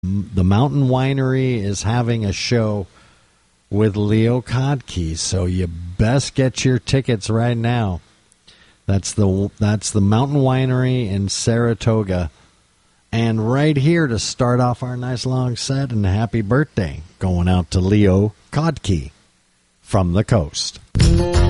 the Mountain Winery is having a show with Leo Kodke, so you best get your tickets right now. That's the Mountain Winery in Saratoga. And right here to start off our nice long set, and happy birthday going out to Leo Kodke from the coast.